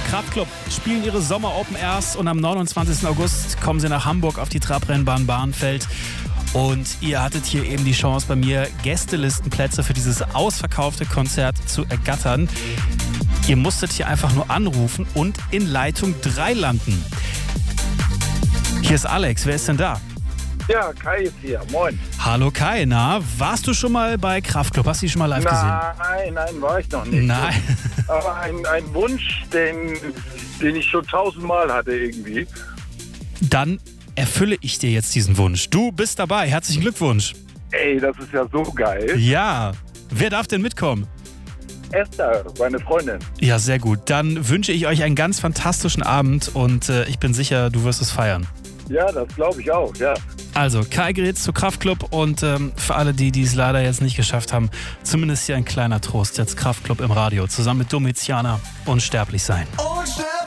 Kraftklub spielen ihre Sommer Open Airs und am 29. August kommen sie nach Hamburg auf die Trabrennbahn Bahnfeld. Und ihr hattet hier eben die Chance, bei mir Gästelistenplätze für dieses ausverkaufte Konzert zu ergattern. Ihr musstet hier einfach nur anrufen und in Leitung 3 landen. Hier ist Alex, wer ist denn da? Ja, Kai ist hier, moin. Hallo Kai, na, warst du schon mal bei Kraftklub? Hast du die schon mal live gesehen? Nein, war ich noch nicht. Nein. Aber ein Wunsch, den ich schon 1000-mal hatte irgendwie. Dann erfülle ich dir jetzt diesen Wunsch. Du bist dabei, herzlichen Glückwunsch. Ey, das ist ja so geil. Ja, wer darf denn mitkommen? Esther, meine Freundin. Ja, sehr gut. Dann wünsche ich euch einen ganz fantastischen Abend und ich bin sicher, du wirst es feiern. Ja, das glaube ich auch, ja. Also, Kai gerätst zu Kraftklub und für alle, die es leider jetzt nicht geschafft haben, zumindest hier ein kleiner Trost. Jetzt Kraftklub im Radio, zusammen mit Domiziana. Unsterblich sein. Unsterblich.